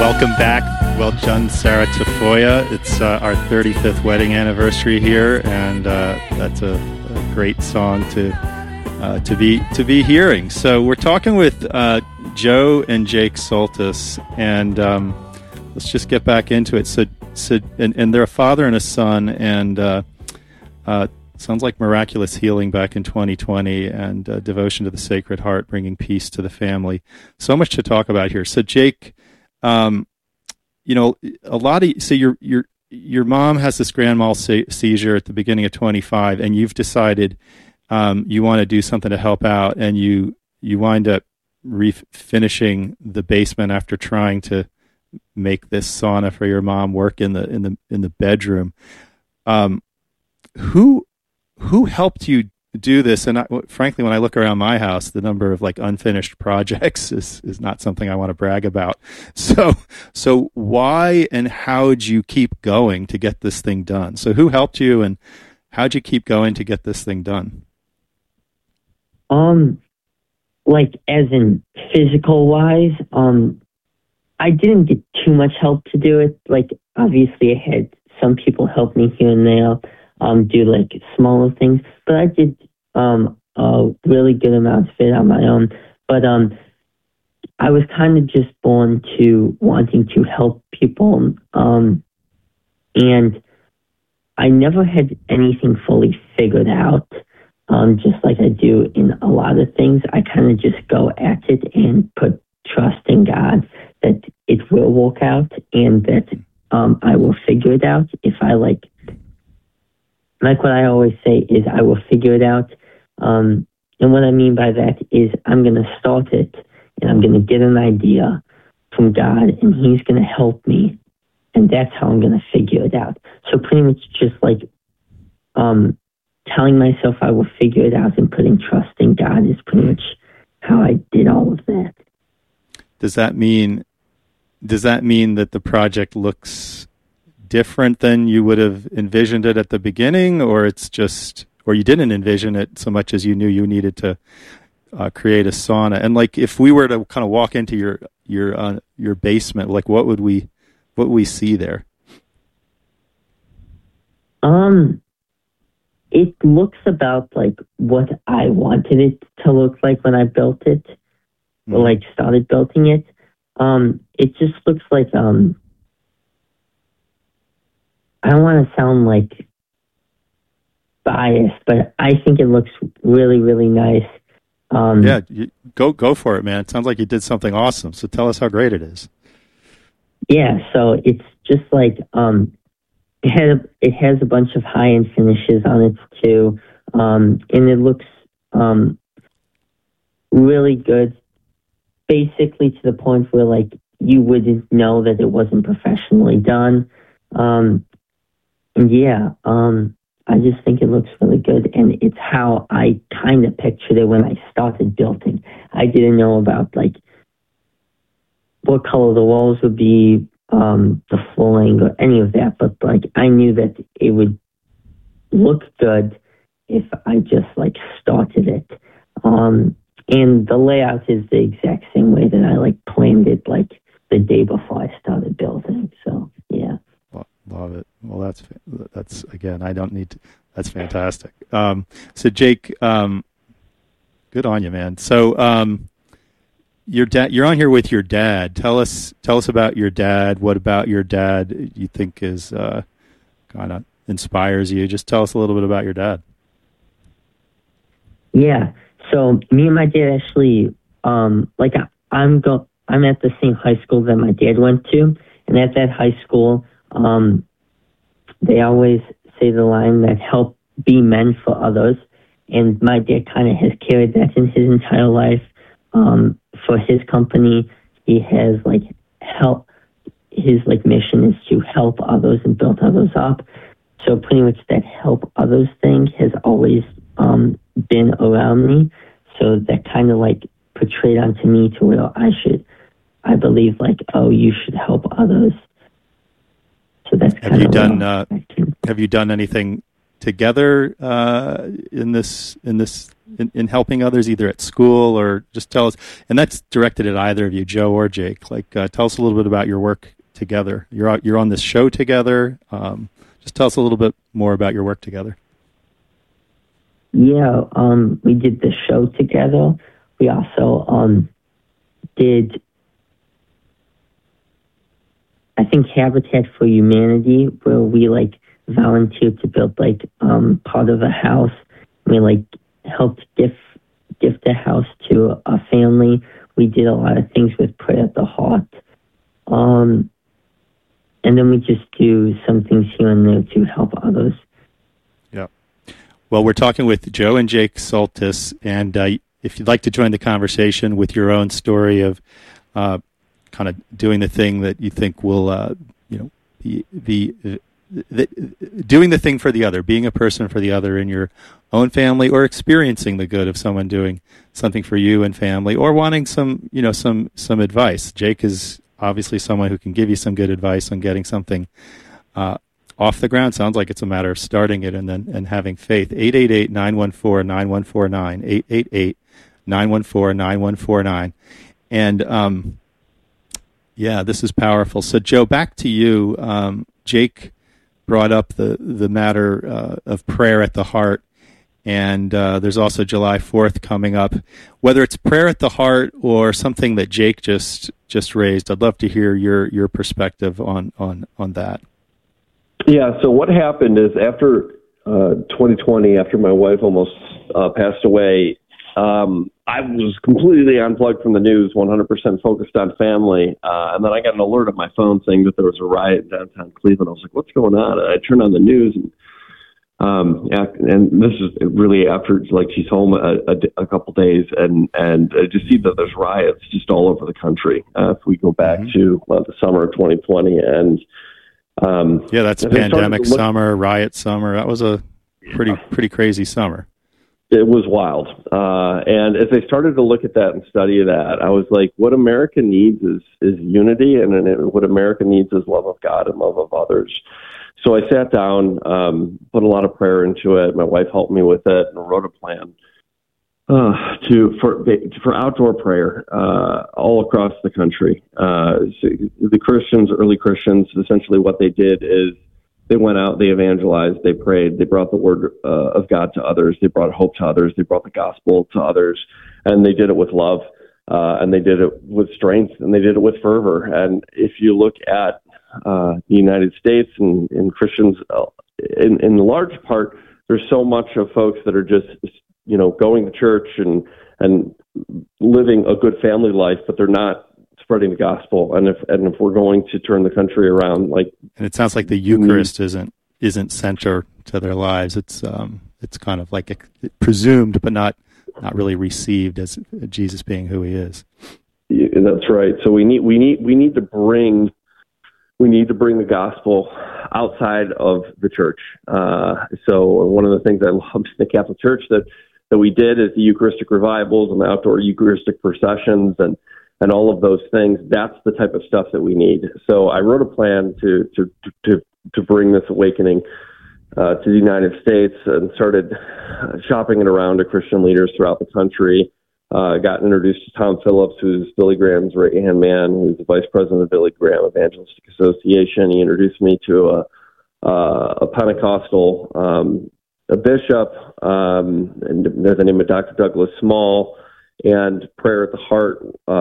Welcome back. Well done, Sarah Tafoya. It's our 35th wedding anniversary here, and that's a great song to be hearing. So we're talking with Joe and Jake Soltis, and let's just get back into it. So and they're a father and a son, and sounds like miraculous healing back in 2020, and devotion to the Sacred Heart, bringing peace to the family. So much to talk about here. So Jake, your mom has this grand mal seizure at the beginning of 25, and you've decided you want to do something to help out, and you wind up finishing the basement after trying to make this sauna for your mom work in the bedroom. Who helped you do this? And frankly, when I look around my house, the number of unfinished projects is not something I want to brag about. So why and how'd you keep going to get this thing done? So who helped you, and how'd you keep going to get this thing done? As in physical wise, I didn't get too much help to do it. Obviously I had some people help me here and there, do smaller things, but I did a really good amount of it on my own. But I was kind of just born to wanting to help people, and I never had anything fully figured out. Just like I do in a lot of things, I kind of just go at it and put trust in God that it will work out, and that I will figure it out. If I like what I always say is I will figure it out. And what I mean by that is I'm going to start it, and I'm going to get an idea from God, and He's going to help me, and that's how I'm going to figure it out. So pretty much just telling myself I will figure it out and putting trust in God is pretty much how I did all of that. Does that mean that the project looks different than you would have envisioned it at the beginning, or you didn't envision it so much as you knew you needed to create a sauna? And if we were to kind of walk into your basement, what would we see there? It looks about what I wanted it to look like when I built it, or started building it. It just looks like I don't want to sound biased, but I think it looks really, really nice. Go for it, man. It sounds like you did something awesome. So tell us how great it is. Yeah, so it's just it has a bunch of high-end finishes on it too, and it looks really good. Basically, to the point where you wouldn't know that it wasn't professionally done. I just think it looks really good, and it's how I kind of pictured it when I started building. I didn't know about what color the walls would be, the flooring, or any of that, but I knew that it would look good if I just started it. And the layout is the exact same way that I planned it the day before I started building. So yeah. Love it. Well, that's again, I don't need to, that's fantastic. So Jake, good on you, man. So, your dad, you're on here with your dad. Tell us about your dad. What about your dad you think is, kind of inspires you? Just tell us a little bit about your dad. Yeah. So me and my dad actually, I'm at the same high school that my dad went to, and at that high school, they always say the line that help be men for others, and my dad kind of has carried that in his entire life. For his company, he has help. His mission is to help others and build others up. So pretty much that help others thing has always been around me. So that kind of portrayed onto me to where I believe you should help others. So that's kind have you done anything together in this in helping others, either at school or just tell us. And that's directed at either of you, Joe or Jake. Like, tell us a little bit about your work together. You're on this show together. Just tell us a little bit more about your work together. Yeah, we did the show together. We also did, I think, Habitat for Humanity, where we volunteered to build part of a house. We helped gift a house to a family. We did a lot of things with Prayer at the Heart. And then we just do some things here and there to help others. Yeah. Well, we're talking with Joe and Jake Soltis, and if you'd like to join the conversation with your own story of kind of doing the thing that you think will, be doing the thing for the other, being a person for the other in your own family, or experiencing the good of someone doing something for you and family, or wanting some advice. Jake is obviously someone who can give you some good advice on getting something off the ground. Sounds like it's a matter of starting it and having faith. 888-914-9149, 888-914-9149. And yeah, this is powerful. So Joe, back to you. Jake brought up the matter of prayer at the heart, and there's also July 4th coming up. Whether it's prayer at the heart or something that Jake just raised, I'd love to hear your perspective on that. Yeah, so what happened is after 2020, after my wife almost passed away, I was completely unplugged from the news, 100% focused on family. And then I got an alert on my phone saying that there was a riot in downtown Cleveland. I was like, what's going on? And I turned on the news, and this is really after she's home a couple days, and I just see that there's riots just all over the country. If we go back to the summer of 2020, and yeah, that's pandemic summer, riot summer. That was a pretty crazy summer. It was wild. And as I started to look at that and study that, I was like, what America needs is unity, and what America needs is love of God and love of others. So I sat down, put a lot of prayer into it. My wife helped me with it, and wrote a plan for outdoor prayer all across the country. So the Christians, early Christians, essentially what they did is they went out, they evangelized, they prayed, they brought the word of God to others, they brought hope to others, they brought the gospel to others, and they did it with love, and they did it with strength, and they did it with fervor. And if you look at the United States and Christians, in large part, there's so much of folks that are just, going to church and living a good family life, but they're not spreading the gospel. And if we're going to turn the country around, and it sounds like the Eucharist isn't center to their lives. It's kind of like presumed, but not really received as Jesus being who he is. Yeah, that's right. So we need to bring the gospel outside of the church. So one of the things I loved in the Catholic Church that we did is the Eucharistic revivals and the outdoor Eucharistic processions and all of those things. That's the type of stuff that we need. So I wrote a plan to bring this awakening to the United States, and started shopping it around to Christian leaders throughout the country. Got introduced to Tom Phillips, who's Billy Graham's right-hand man, who's the vice president of Billy Graham Evangelistic Association. He introduced me to a Pentecostal a bishop, and there's the name of Dr. Douglas Small, and Prayer at the Heart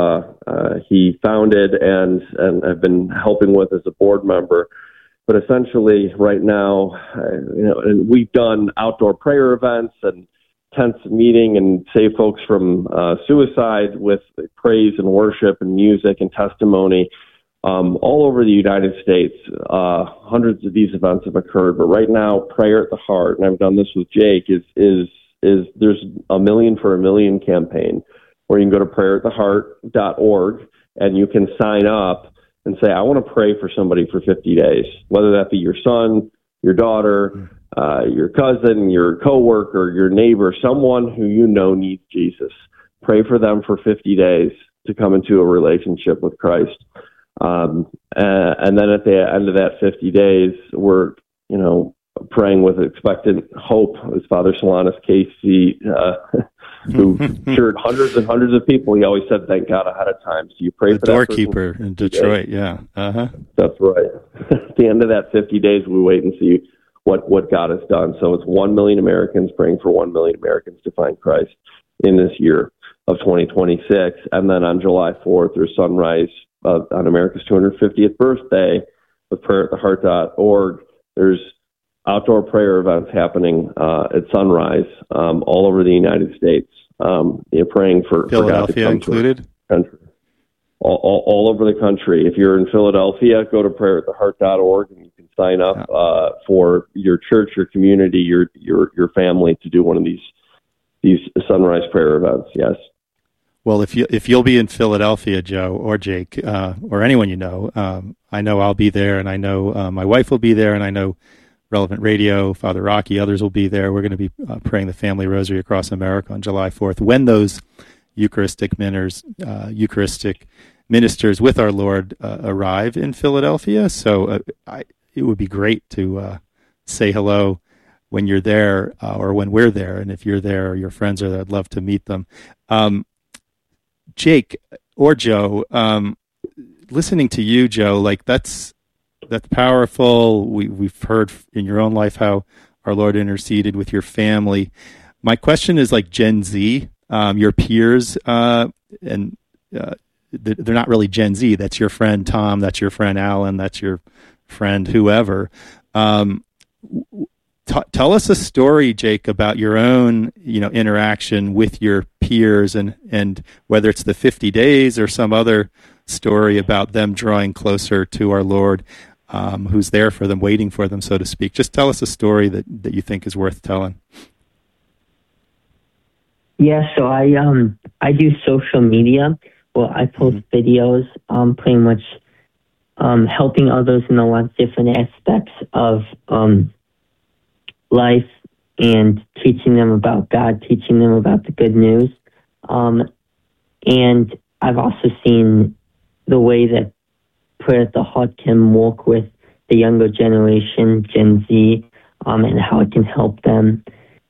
he founded and I've been helping with as a board member. But essentially right now, and we've done outdoor prayer events and tents meeting and save folks from suicide with praise and worship and music and testimony all over the United States. Hundreds of these events have occurred, but right now, Prayer at the Heart, and I've done this with Jake, is there's a Million for a Million campaign where you can go to prayertheheart.org and you can sign up and say, I want to pray for somebody for 50 days, whether that be your son, your daughter, your cousin, your coworker, your neighbor, someone who needs Jesus. Pray for them for 50 days to come into a relationship with Christ. And then at the end of that 50 days, we're praying with expectant hope is Father Solanus Casey, who cured hundreds and hundreds of people. He always said, "Thank God ahead of time." So you pray the for that doorkeeper in Detroit. Yeah, that's right. At the end of that 50 days, we wait and see what God has done. So it's 1 million Americans praying for 1 million Americans to find Christ in this year of 2026. And then on July 4th, there's sunrise on America's 250th birthday with prayer at theheart.org. There's outdoor prayer events happening at sunrise all over the United States. Praying for Philadelphia God to included? Country. All over the country. If you're in Philadelphia, go to prayertheheart.org and you can sign up for your church, your community, your family to do one of these sunrise prayer events. Yes. Well, if you'll be in Philadelphia, Joe or Jake or anyone you know, I know I'll be there, and I know my wife will be there, and I know Relevant Radio, Father Rocky, others will be there. We're going to be praying the Family Rosary across America on July 4th when those Eucharistic ministers with our Lord arrive in Philadelphia. So it would be great to say hello when you're there or when we're there. And if you're there or your friends are there, I'd love to meet them. Jake or Joe, listening to you, Joe, like that's powerful. We've heard in your own life how our Lord interceded with your family. My question is like Gen Z, your peers, and they're not really Gen Z. That's your friend Tom. That's your friend Alan. That's your friend whoever. Tell us a story, Jake, about your own, interaction with your peers, and whether it's the 50 days or some other story about them drawing closer to our Lord, who's there for them, waiting for them, so to speak. Just tell us a story that you think is worth telling. Yeah, so I do social media. Well, I post videos, pretty much helping others in a lot of different aspects of life and teaching them about God, teaching them about the good news. And I've also seen the way that Prayer at the Heart can work with the younger generation, Gen Z, and how it can help them.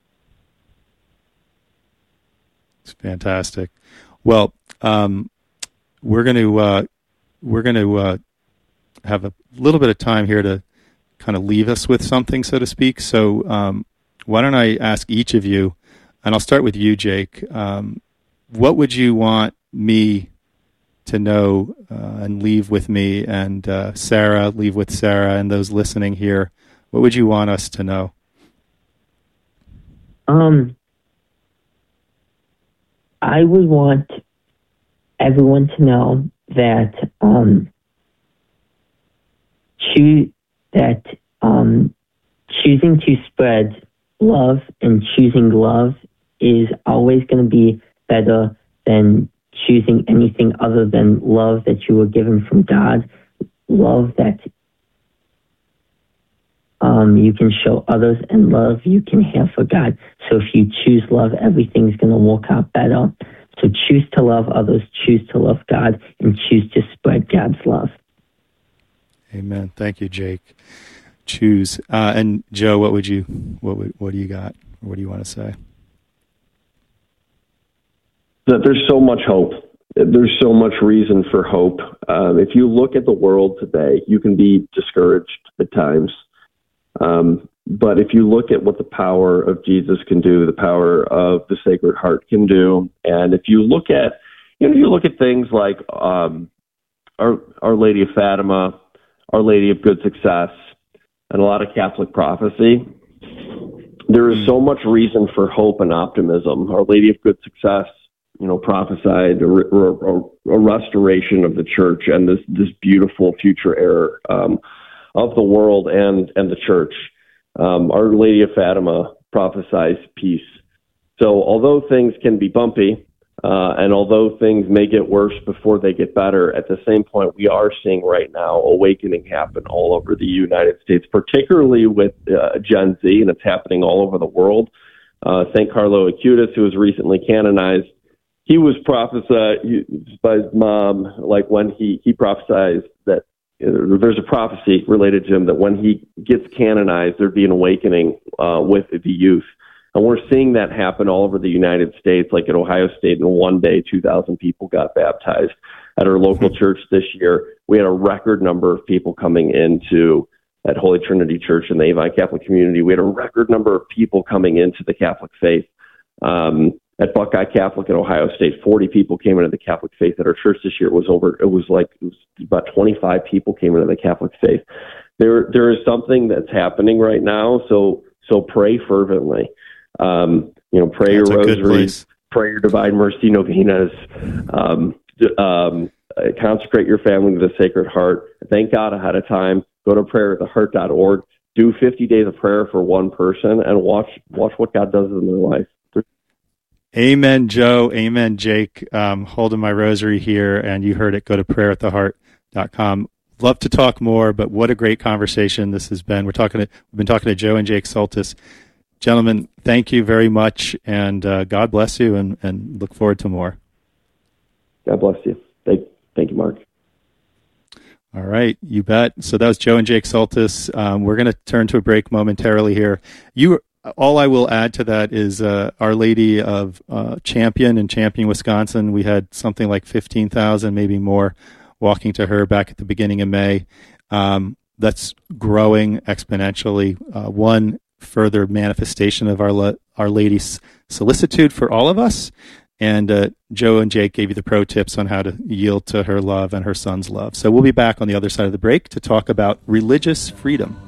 It's fantastic. Well, we're going to have a little bit of time here to kind of leave us with something, so to speak. So why don't I ask each of you, and I'll start with you, Jake. What would you want me to know and leave with me, and Sarah, leave with Sarah, and those listening here? What would you want us to know? I would want everyone to know that choosing to spread love and choosing love is always going to be better than choosing anything other than love that you were given from God, love that you can show others, and love you can have for God. So if you choose love, everything's going to work out better. So choose to love others, choose to love God, and choose to spread God's love. Amen. Thank you, Jake. Choose. And Joe, what do you got? What do you want to say? That there's so much hope. There's so much reason for hope. If you look at the world today, you can be discouraged at times. But if you look at what the power of Jesus can do, the power of the Sacred Heart can do, and if you look at, things like Our Lady of Fatima, Our Lady of Good Success, and a lot of Catholic prophecy, there is so much reason for hope and optimism. Our Lady of Good Success, prophesied a restoration of the church and this beautiful future era of the world and the church. Our Lady of Fatima prophesies peace. So although things can be bumpy, and although things may get worse before they get better, at the same point, we are seeing right now awakening happen all over the United States, particularly with Gen Z, and it's happening all over the world. St. Carlo Acutis, who was recently canonized, he was prophesied by his mom, like when he prophesied that there there's a prophecy related to him that when he gets canonized, there'd be an awakening with the youth. And we're seeing that happen all over the United States, like at Ohio State. In one day, 2,000 people got baptized. At our local church this year, we had a record number of people coming into at Holy Trinity Church in the Avon Catholic community. We had a record number of people coming into the Catholic faith. At Buckeye Catholic at Ohio State, 40 people came into the Catholic faith. At our church this year, it was about 25 people came into the Catholic faith. There is something that's happening right now. So pray fervently. Pray your rosaries, pray your Divine Mercy novenas, consecrate your family to the Sacred Heart. Thank God ahead of time. Go to prayertheheart.org. Do 50 days of prayer for one person and watch what God does in their life. Amen, Joe. Amen, Jake. Holding my rosary here, and you heard it. Go to prayertheheart.com. Love to talk more, but what a great conversation this has been. We've been talking to Joe and Jake Soltis. Gentlemen, thank you very much, and God bless you, and look forward to more. God bless you. Thank you, Mark. All right, you bet. So that was Joe and Jake Soltis. We're going to turn to a break momentarily here. All I will add to that is Our Lady of Champion in Champion, Wisconsin. We had something like 15,000, maybe more, walking to her back at the beginning of May. That's growing exponentially. One further manifestation of Our Lady's solicitude for all of us. And Joe and Jake gave you the pro tips on how to yield to her love and her son's love. So we'll be back on the other side of the break to talk about religious freedom.